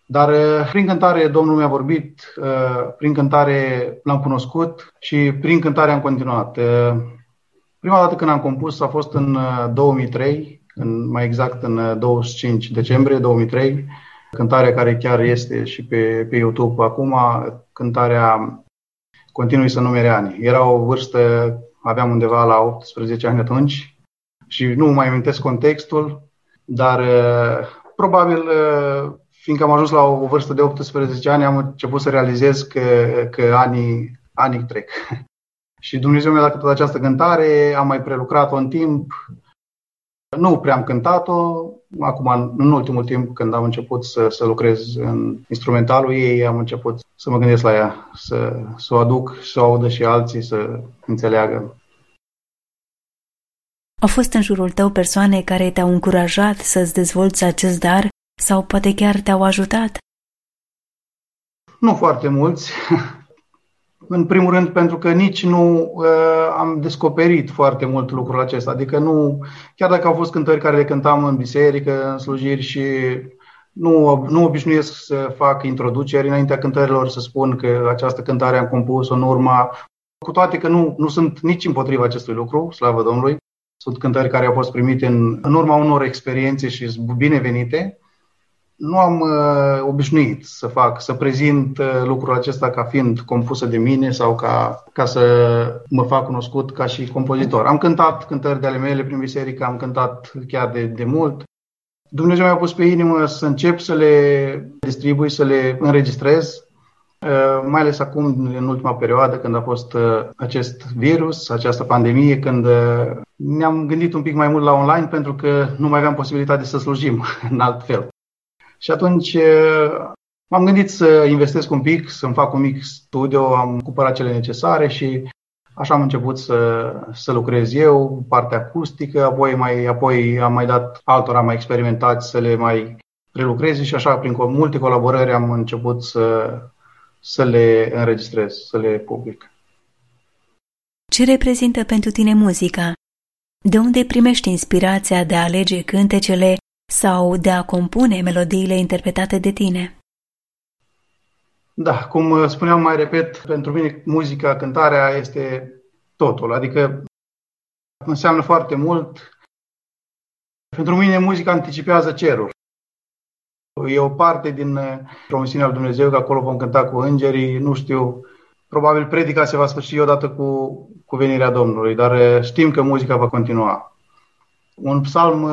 Dar prin cântare Domnul mi-a vorbit, prin cântare l-am cunoscut și prin cântare am continuat. Prima dată când am compus a fost în 2003, mai exact în 25 decembrie 2003, cântarea care chiar este și pe YouTube acum, cântarea Continui să numere ani. Era o vârstă, aveam undeva la 18 ani atunci și nu mai amintesc contextul, dar probabil fiindcă am ajuns la o vârstă de 18 ani, am început să realizez că anii trec. Și Dumnezeu mi-a dat toată această cântare, am mai prelucrat-o în timp, nu prea am cântat-o. Acum, în ultimul timp, când am început să lucrez în instrumentalul ei, am început să mă gândesc la ea, să o aduc, să o audă și alții, să înțeleagă. Au fost în jurul tău persoane care te-au încurajat să-ți dezvolți acest dar sau poate chiar te-au ajutat? Nu foarte mulți. În primul rând pentru că nici nu am descoperit foarte mult lucrul acesta. Adică nu, chiar dacă au fost cântări care le cântam în biserică, în slujiri și nu obișnuiesc să fac introduceri înaintea cântărilor, să spun că această cântare am compus-o în urma, cu toate că nu sunt nici împotriva acestui lucru, slavă Domnului. Sunt cântări care au fost primite în urma unor experiențe și sunt binevenite. Nu am obișnuit să prezint lucrul acesta ca fiind compusă de mine sau ca să mă fac cunoscut ca și compozitor. Am cântat cântări de ale mele prin biserică, am cântat chiar de mult. Dumnezeu mi-a pus pe inimă să încep să le distribui, să le înregistrez, mai ales acum, în ultima perioadă, când a fost acest virus, această pandemie, când ne-am gândit un pic mai mult la online pentru că nu mai aveam posibilitate să slujim în alt fel. Și atunci m-am gândit să investesc un pic, să-mi fac un mic studio, am cumpărat cele necesare și așa am început să lucrez eu, partea acustică, apoi am mai dat altora mai experimentați să le mai prelucrez și așa, prin multe colaborări, am început să le înregistrez, să le public. Ce reprezintă pentru tine muzica? De unde primești inspirația de a alege cântecele sau de a compune melodiile interpretate de tine? Da, cum spuneam, mai repet, pentru mine muzica, cântarea este totul, adică înseamnă foarte mult. Pentru mine muzica anticipează cerul. E o parte din promisiunea lui Dumnezeu că acolo vom cânta cu îngerii, nu știu, probabil predica se va sfârși odată cu venirea Domnului, dar știm că muzica va continua. Un psalm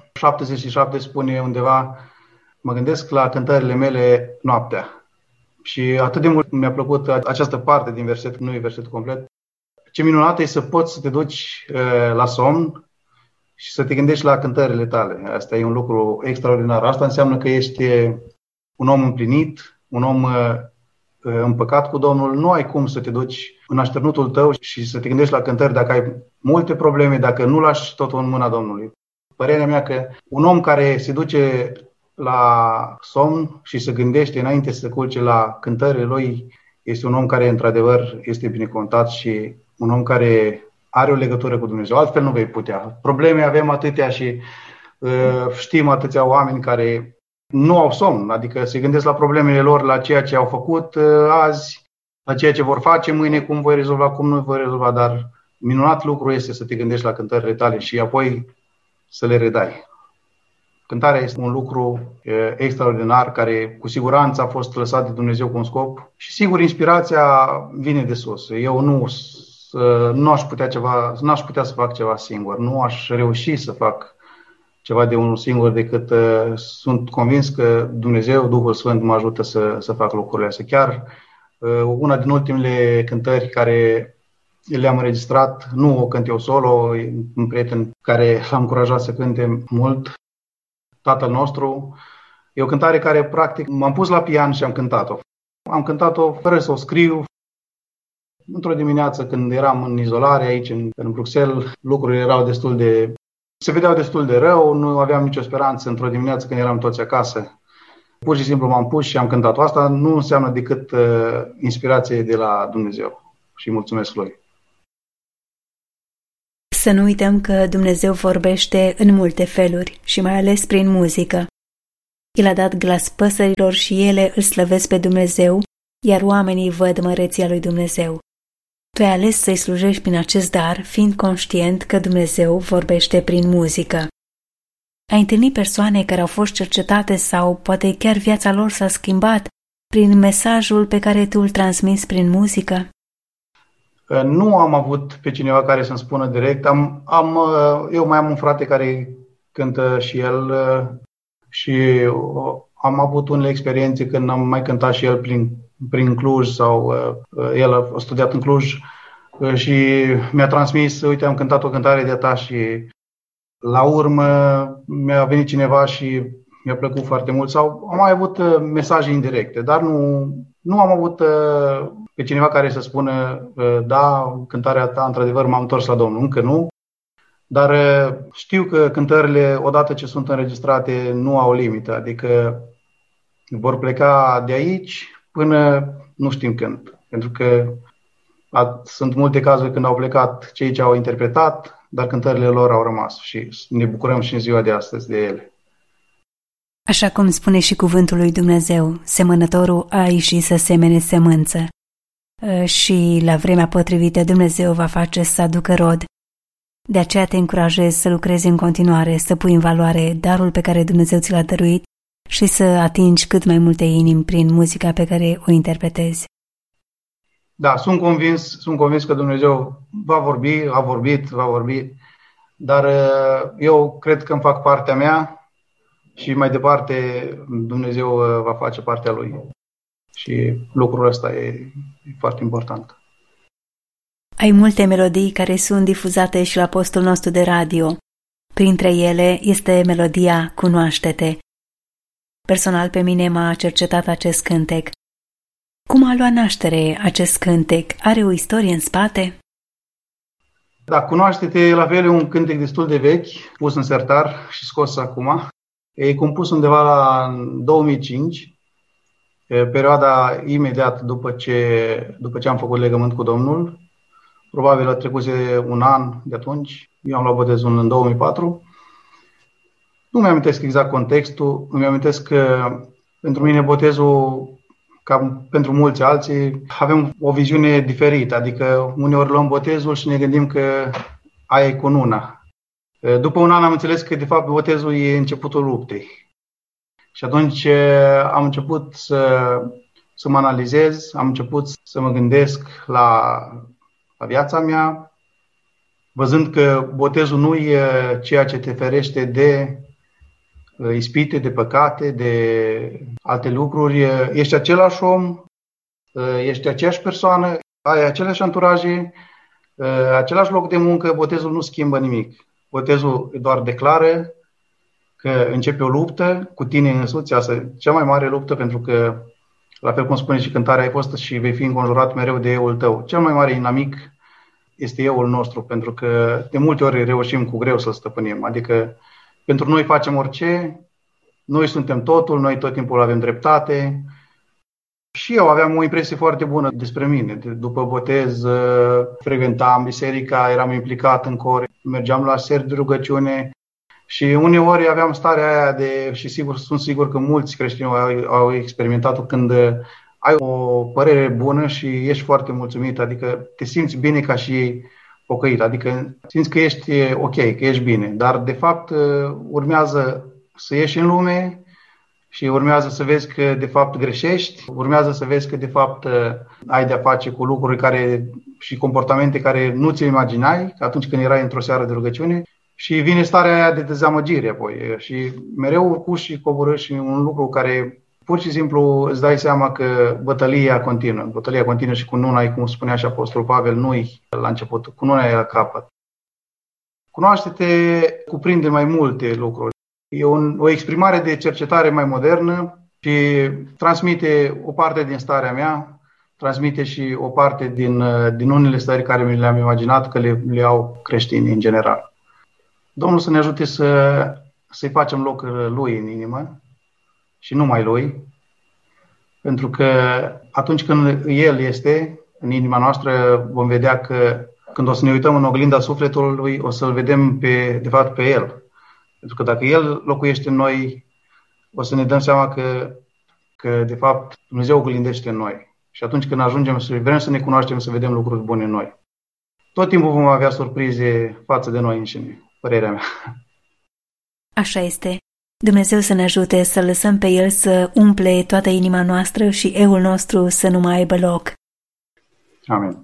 77 spune undeva, mă gândesc la cântările mele noaptea. Și atât de mult mi-a plăcut această parte din verset, nu e versetul complet. Ce minunat e să poți să te duci la somn și să te gândești la cântările tale. Asta e un lucru extraordinar. Asta înseamnă că ești un om împlinit, un om împăcat cu Domnul. Nu ai cum să te duci în așternutul tău și să te gândești la cântări dacă ai multe probleme, dacă nu lași totul în mâna Domnului. Părerea mea că un om care se duce la somn și se gândește înainte să se culce la cântările lui, este un om care într-adevăr este binecuvântat și un om care are o legătură cu Dumnezeu. Altfel nu vei putea. Probleme avem atâtea și știm atâția oameni care nu au somn, adică se gândesc la problemele lor, la ceea ce au făcut azi, la ceea ce vor face mâine, cum voi rezolva, cum nu voi rezolva, dar minunat lucru este să te gândești la cântările tale și apoi să le redai. Cântarea este un lucru extraordinar care cu siguranță a fost lăsat de Dumnezeu cu un scop și sigur inspirația vine de sus. Eu n-aș putea să fac ceva singur, nu aș reuși să fac ceva de unul singur decât sunt convins că Dumnezeu, Duhul Sfânt mă ajută să fac lucrurile astea. Chiar una din ultimele cântări care le-am înregistrat, nu o cânt eu solo, un prieten care l-am încurajat să cânte mult, Tatăl nostru. E o cântare care, practic, m-am pus la pian și am cântat-o. Am cântat-o fără să o scriu. Într-o dimineață, când eram în izolare aici, în Bruxelles, lucrurile se vedeau destul de rău, nu aveam nicio speranță într-o dimineață când eram toți acasă. Pur și simplu m-am pus și am cântat-o. Asta nu înseamnă decât inspirație de la Dumnezeu. Și mulțumesc Lui. Să nu uităm că Dumnezeu vorbește în multe feluri și mai ales prin muzică. El a dat glas păsărilor și ele îl slăvesc pe Dumnezeu, iar oamenii văd măreția lui Dumnezeu. Tu ai ales să-i slujești prin acest dar, fiind conștient că Dumnezeu vorbește prin muzică. Ai întâlnit persoane care au fost cercetate sau poate chiar viața lor s-a schimbat prin mesajul pe care tu îl transmiți prin muzică? Nu am avut pe cineva care să-mi spună direct. Eu mai am un frate care cântă și el și am avut unele experiențe când am mai cântat și el prin Cluj sau el a studiat în Cluj și mi-a transmis, uite, am cântat o cântare de-a ta și la urmă mi-a venit cineva și mi-a plăcut foarte mult sau am mai avut mesaje indirecte, dar nu am avut pe cineva care să spună da, cântarea ta, într-adevăr, m-am întors la Domnul. Încă nu, dar știu că cântările, odată ce sunt înregistrate, nu au limită, adică vor pleca de aici până nu știm când, pentru că sunt multe cazuri când au plecat cei ce au interpretat, dar cântările lor au rămas și ne bucurăm și în ziua de astăzi de ele. Așa cum spune și cuvântul lui Dumnezeu, semănătorul a ieșit să semene sămânță și la vremea potrivită Dumnezeu va face să aducă rod. De aceea te încurajez să lucrezi în continuare, să pui în valoare darul pe care Dumnezeu ți l-a dăruit și să atingi cât mai multe inimi prin muzica pe care o interpretezi. Da, sunt convins că Dumnezeu va vorbi, dar eu cred că îmi fac partea mea și mai departe Dumnezeu va face partea Lui. Și lucrul ăsta e foarte important. Ai multe melodii care sunt difuzate și la postul nostru de radio. Printre ele este melodia Cunoaște-te. Personal pe mine m-a cercetat acest cântec. Cum a luat naștere acest cântec? Are o istorie în spate? Da, Cunoaște-te, la fel, e un cântec destul de vechi, pus în sertar și scos acum. E compus undeva la 2005, perioada imediat după ce am făcut legământ cu Domnul. Probabil a trecuse un an de atunci. Eu am luat botezul în 2004. Nu mi-am amintesc exact contextul. Îmi amintesc că pentru mine botezul, ca pentru mulți alții, avem o viziune diferită. Adică uneori luăm botezul și ne gândim că aia e cununa. După un an am înțeles că de fapt botezul e începutul luptei. Și atunci am început să mă analizez, am început să mă gândesc la viața mea, văzând că botezul nu e ceea ce te ferește de ispite, de păcate, de alte lucruri. Ești același om, ești aceeași persoană, ai aceleași anturaje, același loc de muncă, botezul nu schimbă nimic. Botezul doar declară că începe o luptă cu tine însuți, asta e cea mai mare luptă, pentru că, la fel cum spune și cântarea, ai fost și vei fi înconjurat mereu de eul tău. Cel mai mare inamic este eul nostru, pentru că de multe ori reușim cu greu să-l stăpânim. Adică pentru noi facem orice, noi suntem totul, noi tot timpul avem dreptate. Și eu aveam o impresie foarte bună despre mine. După botez, frecventam biserica, eram implicat în cor, mergeam la seri de rugăciune și uneori aveam starea aia și sunt sigur că mulți creștini au experimentat-o, când ai o părere bună și ești foarte mulțumit, adică te simți bine ca și pocăit, adică simți că ești ok, că ești bine, dar de fapt urmează să ieși în lume și urmează să vezi că de fapt greșești, urmează să vezi că de fapt ai de-a face cu lucruri și comportamente care nu ți-le imaginai atunci când erai într-o seară de rugăciune și vine starea aia de dezamăgire apoi și mereu urcuși și coborâși și un lucru care pur și simplu îți dai seama că bătălia continuă și cununa, cum spunea și Apostolul Pavel, nu-i la început, cununa e la capăt. Cunoaște-te cuprinde mai multe lucruri. E o exprimare de cercetare mai modernă și transmite o parte din starea mea, transmite și o parte din unele stări care mi le-am imaginat că le au creștinii în general. Domnul să ne ajute să-i facem loc Lui în inimă și numai Lui, pentru că atunci când El este în inima noastră, vom vedea că când o să ne uităm în oglinda sufletului, o să-L vedem de fapt pe El. Pentru că dacă El locuiește în noi, o să ne dăm seama că de fapt, Dumnezeu oglindește în noi. Și atunci când ajungem să vrem să ne cunoaștem, să vedem lucruri bune în noi. Tot timpul vom avea surprize față de noi înșine, părerea mea. Așa este. Dumnezeu să ne ajute să lăsăm pe El să umple toată inima noastră și eul nostru să nu mai aibă loc. Amin.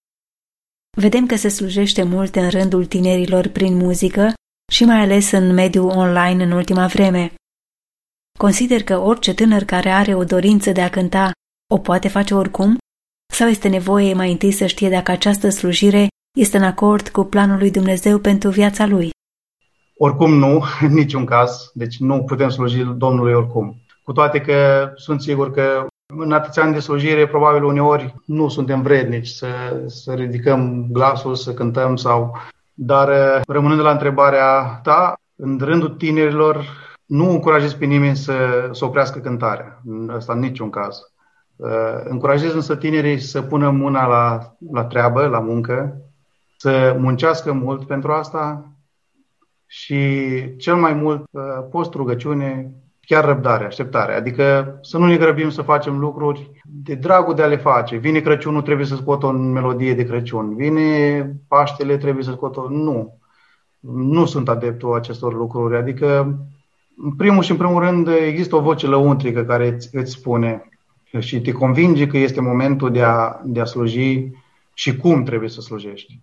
Vedem că se slujește mult în rândul tinerilor prin muzică și mai ales în mediul online în ultima vreme. Consider că orice tânăr care are o dorință de a cânta o poate face oricum? Sau este nevoie mai întâi să știe dacă această slujire este în acord cu planul lui Dumnezeu pentru viața lui? Oricum nu, în niciun caz. Deci nu putem sluji Domnului oricum. Cu toate că sunt sigur că în atâția ani de slujire, probabil uneori nu suntem vrednici să ridicăm glasul, să cântăm Dar rămânând la întrebarea ta, în rândul tinerilor nu încurajez pe nimeni să oprească cântarea. Asta în niciun caz. Încurajez însă tinerii să pună mâna la treabă, la muncă, să muncească mult pentru asta și cel mai mult post, rugăciune, chiar răbdare, așteptare. Adică să nu ne grăbim să facem lucruri de dragul de a le face. Vine Crăciunul, trebuie să scot o melodie de Crăciun. Vine Paștele, trebuie să scot o... Nu. Nu sunt adeptul acestor lucruri. Adică, în primul și în primul rând, există o voce lăuntrică care îți spune și te convinge că este momentul de a sluji și cum trebuie să slujești.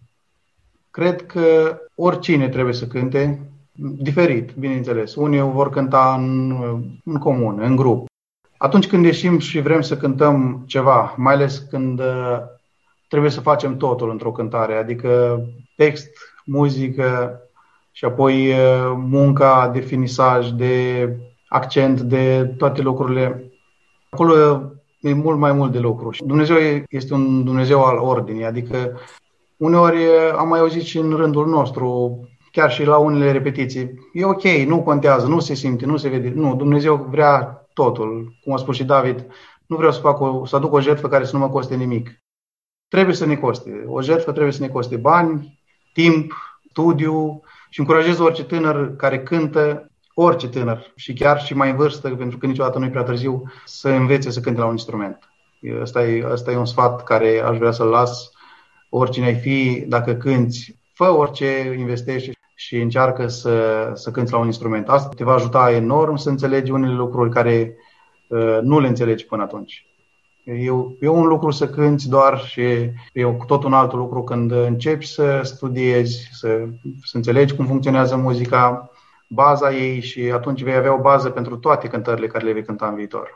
Cred că oricine trebuie să cânte, diferit, bineînțeles. Unii vor cânta în comun, în grup. Atunci când ieșim și vrem să cântăm ceva, mai ales când trebuie să facem totul într-o cântare, adică text, muzică și apoi munca de finisaj, de accent, de toate lucrurile. Acolo e mult mai mult de lucru. Dumnezeu este un Dumnezeu al ordinii, adică uneori am mai auzit și în rândul nostru, chiar și la unele repetiții, e ok, nu contează, nu se simte, nu se vede. Nu, Dumnezeu vrea totul. Cum a spus și David, nu vreau să aduc o jertfă care să nu mă coste nimic. Trebuie să ne coste. O jertfă trebuie să ne coste bani, timp, studiu și încurajez orice tânăr care cântă, orice tânăr și chiar și mai în vârstă, pentru că niciodată nu e prea târziu, să învețe să cânte la un instrument. Asta e un sfat care aș vrea să-l las. Oricine ai fi, dacă cânti, fă orice, investește și încearcă să cânti la un instrument. Asta te va ajuta enorm să înțelegi unele lucruri care nu le înțelegi până atunci. E un lucru să cânti doar și e cu tot un alt lucru când începi să studiezi, să înțelegi cum funcționează muzica, baza ei și atunci vei avea o bază pentru toate cântările care le vei cânta în viitor.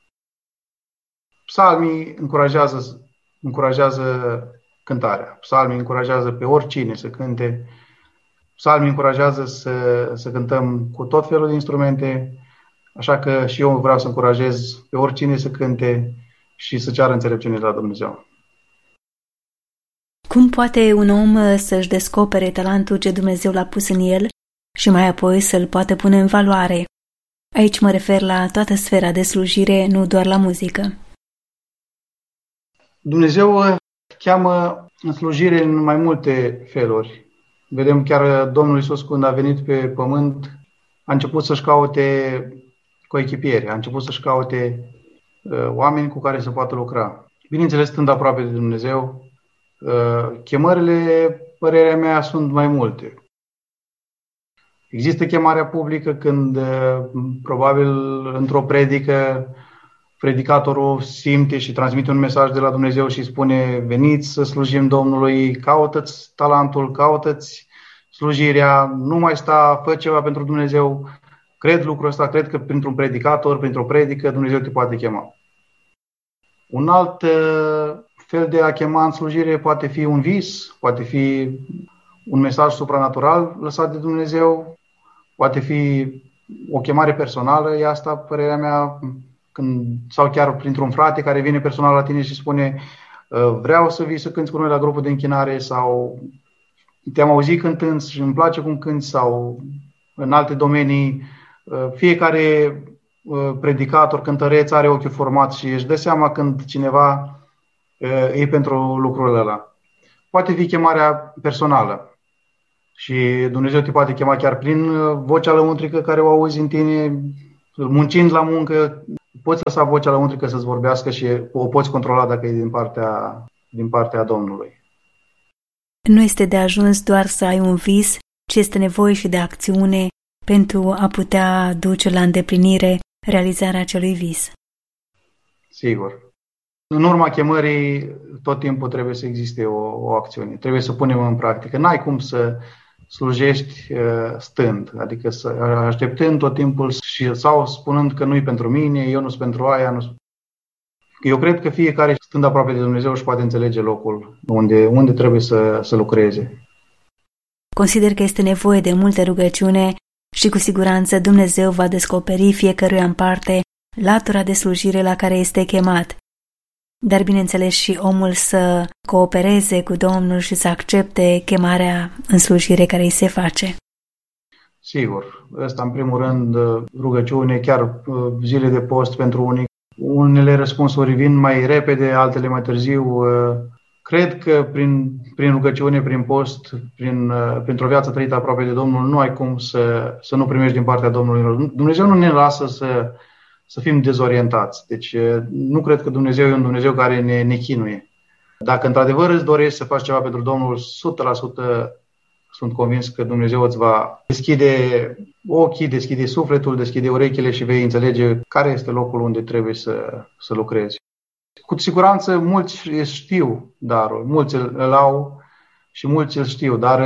Psalmii încurajează cântarea. Psalmii încurajează pe oricine să cânte. Psalmii încurajează să cântăm cu tot felul de instrumente, așa că și eu vreau să încurajez pe oricine să cânte și să ceară înțelepciune de la Dumnezeu. Cum poate un om să-și descopere talentul ce Dumnezeu l-a pus în el și mai apoi să-l poată pune în valoare? Aici mă refer la toată sfera de slujire, nu doar la muzică. Dumnezeu cheamă în slujire în mai multe feluri. Vedem chiar Domnul Iisus când a venit pe pământ, a început să-și caute coechipieri, a început să-și caute oameni cu care să poată lucra. Bineînțeles, stând aproape de Dumnezeu, chemările, părerea mea, sunt mai multe. Există chemarea publică când, probabil, într-o predică, predicatorul simte și transmite un mesaj de la Dumnezeu și spune: veniți să slujim Domnului, caută-ți talentul, caută-ți slujirea, nu mai sta, fă ceva pentru Dumnezeu. Cred lucrul ăsta, cred că printr-un predicator, printr-o predică, Dumnezeu te poate chema. Un alt fel de a chema în slujire poate fi un vis, poate fi un mesaj supranatural lăsat de Dumnezeu, poate fi o chemare personală, e asta părerea mea, sau chiar printr-un frate care vine personal la tine și spune: vreau să vii să cânti cu noi la grupul de închinare, sau te-am auzit cântând și îmi place cum cânti, sau în alte domenii. Fiecare predicator, cântăreț are ochiul format și își dă seama când cineva e pentru lucrul ăla. Poate fi chemarea personală și Dumnezeu te poate chema chiar prin vocea lăuntrică care o auzi în tine, muncind la muncă, poți lăsa vocea lăuntrică să-ți vorbească și o poți controla dacă e din partea Domnului. Nu este de ajuns doar să ai un vis, ci este nevoie și de acțiune pentru a putea duce la îndeplinire realizarea acelui vis. Sigur. În urma chemării, tot timpul trebuie să existe o acțiune. Trebuie să punem în practică. N-ai cum să slujești stând, adică așteptând tot timpul sau spunând că nu-i pentru mine, eu nu sunt pentru aia. Nu. Eu cred că fiecare, stând aproape de Dumnezeu, își poate înțelege locul unde trebuie să lucreze. Consider că este nevoie de multă rugăciune și cu siguranță Dumnezeu va descoperi fiecăruia în parte latura de slujire la care este chemat. Dar bineînțeles și omul să coopereze cu Domnul și să accepte chemarea în slujire care îi se face. Sigur, ăsta în primul rând rugăciune, chiar zile de post pentru unii. Unele răspunsuri vin mai repede, altele mai târziu. Cred că prin rugăciune, prin post, printr-o viață trăită aproape de Domnul, nu ai cum să nu primești din partea Domnului. Dumnezeu nu ne lasă să fim dezorientați. Deci nu cred că Dumnezeu e un Dumnezeu care ne chinuie. Dacă într-adevăr îți dorești să faci ceva pentru Domnul, 100% sunt convins că Dumnezeu îți va deschide ochii, deschide sufletul, deschide urechile și vei înțelege care este locul unde trebuie să lucrezi. Cu siguranță mulți știu darul, mulți îl au și mulți îl știu, dar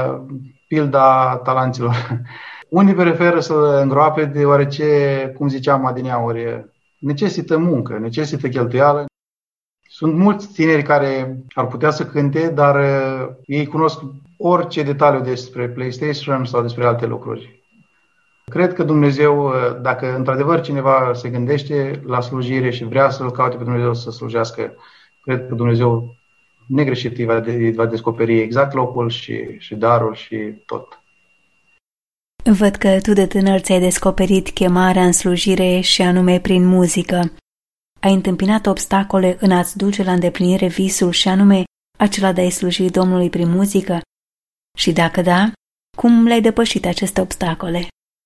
pilda talanților. Unii preferă să îngroape deoarece, cum ziceam adineauri, necesită muncă, necesită cheltuială. Sunt mulți tineri care ar putea să cânte, dar ei cunosc orice detaliu despre PlayStation sau despre alte lucruri. Cred că Dumnezeu, dacă într-adevăr cineva se gândește la slujire și vrea să-L caute pe Dumnezeu să slujească, cred că Dumnezeu negreșit îi va descoperi exact locul și darul și tot. Văd că tu de tânăr ți-ai descoperit chemarea în slujire și anume prin muzică. Ai întâmpinat obstacole în a-ți duce la îndeplinire visul și anume acela de a-i sluji Domnului prin muzică? Și dacă da, cum le-ai depășit aceste obstacole?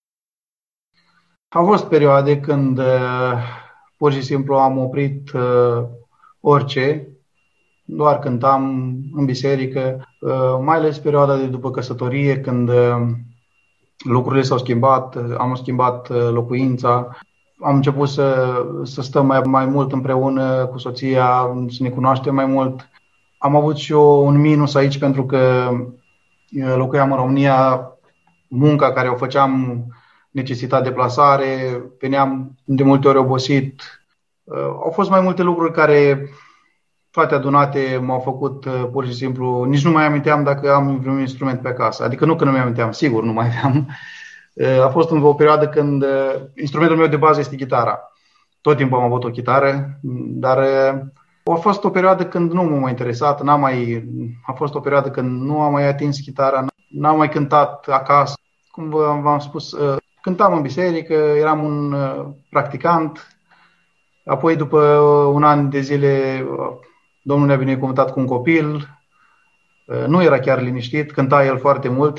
Au fost perioade când pur și simplu am oprit orice, doar cântam în biserică, mai ales perioada de după căsătorie, când lucrurile s-au schimbat, am schimbat locuința, am început să stăm mai mult împreună cu soția, să ne cunoaștem mai mult. Am avut și eu un minus aici pentru că locuiam în România, munca care o făceam necesita deplasare, veneam de multe ori obosit. Au fost mai multe lucruri care, toate adunate, m-au făcut pur și simplu, nici nu mai aminteam dacă am vreun instrument pe acasă. Adică nu că nu mi-aminteam, sigur nu mai aveam. A fost o perioadă când instrumentul meu de bază este chitara. Tot timpul am avut o chitară, dar a fost o perioadă când nu m-a mai interesat, a fost o perioadă când nu am mai atins chitara, n-am mai cântat acasă. Cum v-am spus, cântam în biserică, eram un practicant, apoi după un an de zile Domnul ne-a binecuvântat cu un copil, nu era chiar liniștit, cânta el foarte mult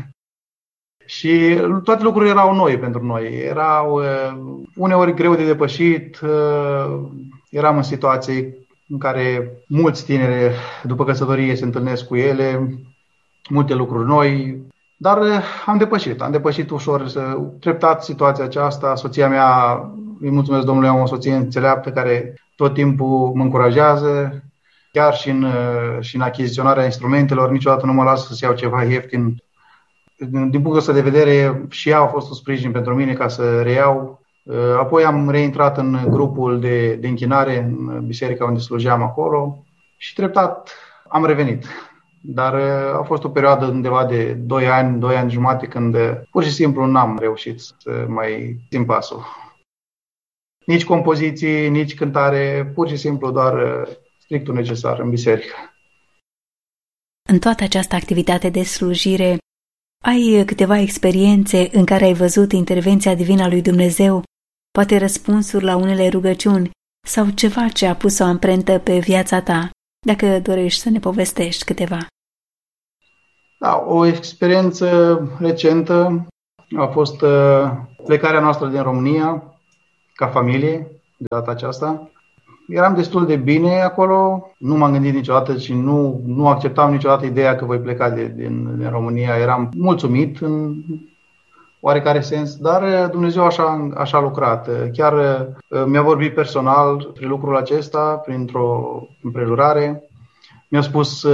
și toate lucrurile erau noi pentru noi, erau uneori greu de depășit, eram în situații în care mulți tineri după căsătorie se întâlnesc cu ele, multe lucruri noi, dar am depășit ușor, treptat situația aceasta. Soția mea, îi mulțumesc Domnului, am o soție înțeleaptă care tot timpul mă încurajează, chiar și în achiziționarea instrumentelor, niciodată nu mă las să iau ceva ieftin. Din punctul ăsta de vedere, și ea a fost un sprijin pentru mine ca să reiau. Apoi am reintrat în grupul de închinare, în biserica unde slujeam acolo și treptat am revenit. Dar a fost o perioadă undeva de 2 ani jumate, când pur și simplu n-am reușit să mai țin pasul. Nici compoziții, nici cântare, pur și simplu doar strictul necesar în biserică. În toată această activitate de slujire, ai câteva experiențe în care ai văzut intervenția divină a lui Dumnezeu, poate răspunsuri la unele rugăciuni sau ceva ce a pus o amprentă pe viața ta, dacă dorești să ne povestești câteva. Da, o experiență recentă. A fost plecarea noastră din România, ca familie, de data aceasta. Eram destul de bine acolo, nu m-am gândit niciodată și nu acceptam niciodată ideea că voi pleca din România. Eram mulțumit în oarecare sens, dar Dumnezeu așa a lucrat. Chiar mi-a vorbit personal prin lucrul acesta, printr-o împrejurare. Mi-a spus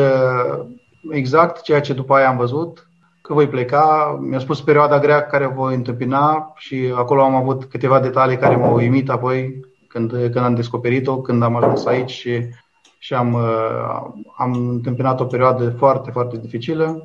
exact ceea ce după aia am văzut, că voi pleca. Mi-a spus perioada grea care voi întâmpina și acolo am avut câteva detalii care m-au uimit apoi când am descoperit-o, când am ajuns aici și am întâmpinat o perioadă foarte, foarte dificilă.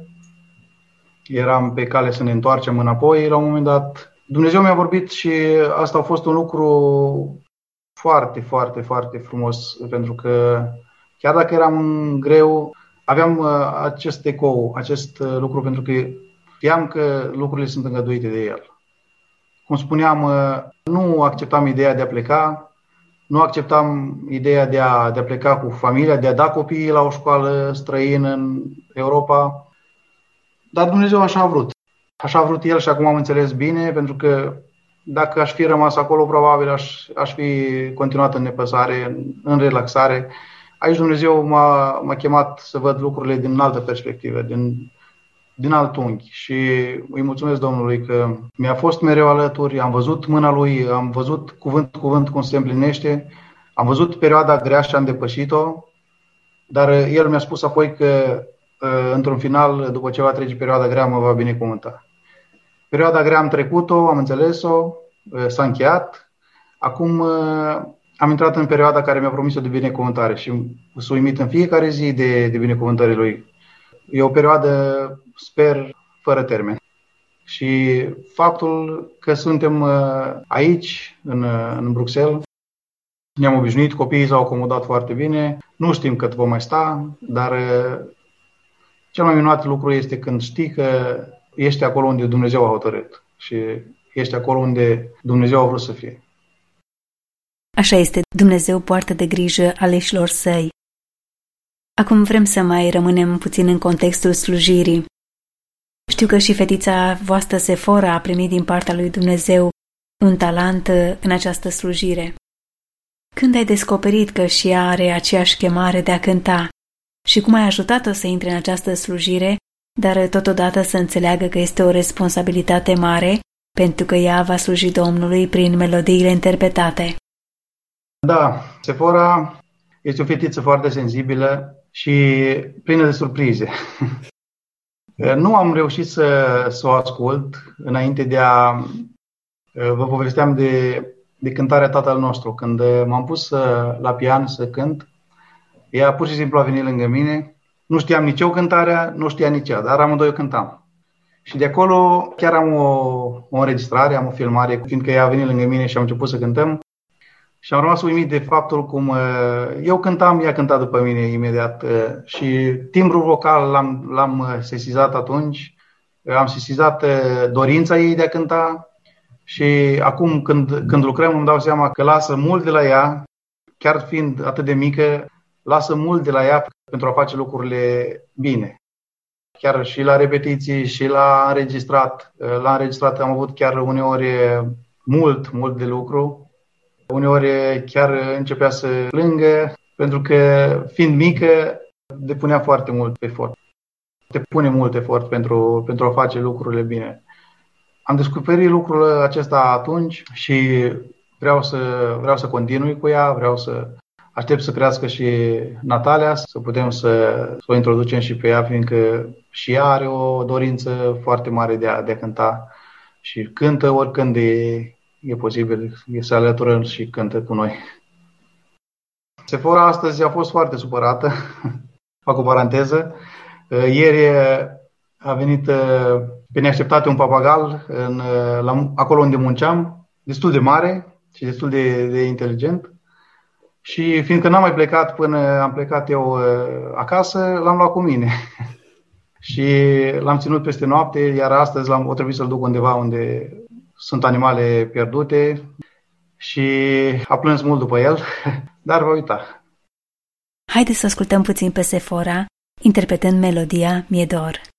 Eram pe cale să ne întoarcem înapoi la un moment dat. Dumnezeu mi-a vorbit și asta a fost un lucru foarte, foarte, foarte frumos, pentru că chiar dacă eram greu, aveam acest ecou, acest lucru, pentru că știam că lucrurile sunt îngăduite de El. Cum spuneam, nu acceptam ideea de a pleca, nu acceptam ideea de a pleca cu familia, de a da copiii la o școală străină în Europa. Dar Dumnezeu așa a vrut. Așa a vrut El și acum am înțeles bine, pentru că dacă aș fi rămas acolo, probabil aș fi continuat în nepăsare, în relaxare. Aici Dumnezeu m-a chemat să văd lucrurile din altă perspectivă, din alt unghi. Și îi mulțumesc Domnului că mi-a fost mereu alături, am văzut mâna Lui, am văzut cuvânt cum se împlinește, am văzut perioada grea și am depășit-o, dar El mi-a spus apoi că într-un final, după ce va trece perioada grea, mă va binecuvânta. Perioada grea am trecut-o, am înțeles-o, s-a încheiat. Acum am intrat în perioada care mi-a promis-o de binecuvântare și sunt uimit în fiecare zi de binecuvântările Lui. E o perioadă, sper, fără termen. Și faptul că suntem aici, în Bruxelles, ne-am obișnuit, copiii s-au acomodat foarte bine, nu știm cât vom mai sta, dar cel mai minunat lucru este când știi că ești acolo unde Dumnezeu a hotărât și ești acolo unde Dumnezeu a vrut să fie. Așa este, Dumnezeu poartă de grijă aleșilor săi. Acum vrem să mai rămânem puțin în contextul slujirii. Știu că și fetița voastră Sefora a primit din partea lui Dumnezeu un talent în această slujire. Când ai descoperit că și ea are aceeași chemare de a cânta și cum ai ajutat-o să intre în această slujire, dar totodată să înțeleagă că este o responsabilitate mare pentru că ea va sluji Domnului prin melodiile interpretate? Da, Sefora este o fetiță foarte sensibilă și plină de surprize. Nu am reușit să o ascult înainte de a... Vă povesteam de cântarea Tatăl nostru. Când m-am pus la pian să cânt, ea pur și simplu a venit lângă mine. Nu știam nici eu cântarea, nu știa nici ea, dar amândoi o cântam. Și de acolo chiar am o înregistrare, am o filmare, fiindcă ea a venit lângă mine și am început să cântăm. Și am rămas uimit de faptul cum eu cântam, ea cânta după mine imediat. Și timbrul vocal l-am sesizat atunci, am sesizat dorința ei de a cânta. Și acum când lucrăm îmi dau seama că lasă mult de la ea, chiar fiind atât de mică, lasă mult de la ea pentru a face lucrurile bine. Chiar și la repetiții și la înregistrat am avut chiar uneori mult de lucru. Uneori chiar începea să plângă, pentru că fiind mică depunea foarte mult efort. Depune mult efort pentru a face lucrurile bine. Am descoperit lucrul acesta atunci și vreau să continui cu ea, aștept să crească și Natalia, să putem să o introducem și pe ea, fiindcă și ea are o dorință foarte mare de a cânta și cântă oricând e posibil, se alătură și cântă cu noi. Sefora astăzi a fost foarte supărată, fac o paranteză. Ieri a venit pe neașteptate un papagal acolo unde munceam, destul de mare și destul de inteligent. Și fiindcă n-am mai plecat până am plecat eu acasă, l-am luat cu mine. Și l-am ținut peste noapte, iar astăzi o trebuit să-l duc undeva unde sunt animale pierdute și a plâns mult după el, dar va uita. Haideți să ascultăm puțin pe Sefora, interpretând melodia Mi-e dor.